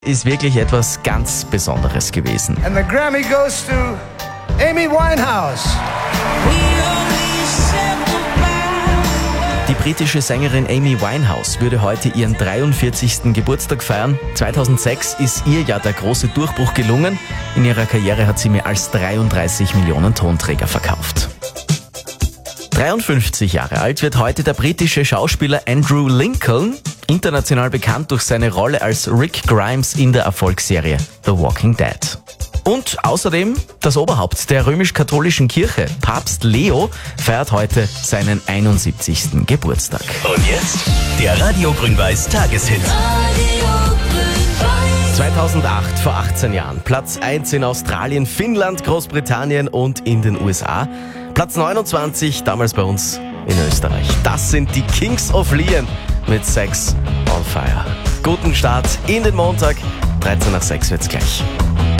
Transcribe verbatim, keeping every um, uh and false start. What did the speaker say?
Ist wirklich etwas ganz Besonderes gewesen. And the Grammy goes to Amy Winehouse. Die britische Sängerin Amy Winehouse würde heute ihren dreiundvierzigsten Geburtstag feiern. zweitausendsechs ist ihr ja der große Durchbruch gelungen. In ihrer Karriere hat sie mehr als dreiunddreißig Millionen Tonträger verkauft. dreiundfünfzig Jahre alt wird heute der britische Schauspieler Andrew Lincoln, international bekannt durch seine Rolle als Rick Grimes in der Erfolgsserie The Walking Dead. Und außerdem das Oberhaupt der römisch-katholischen Kirche, Papst Leo, feiert heute seinen einundsiebzigsten Geburtstag. Und jetzt der Radio Grün-Weiß Tageshit. zweitausendacht, vor achtzehn Jahren, Platz eins in Australien, Finnland, Großbritannien und in den U S A. Platz neunundzwanzig, damals bei uns in Österreich. Das sind die Kings of Leon mit Sex on Fire. Guten Start in den Montag, dreizehn nach sechs wird's gleich.